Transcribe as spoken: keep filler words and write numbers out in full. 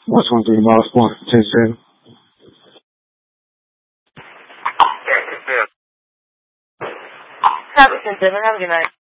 What's one thing about one? ten seven. Copy, ten seven. Have a good night.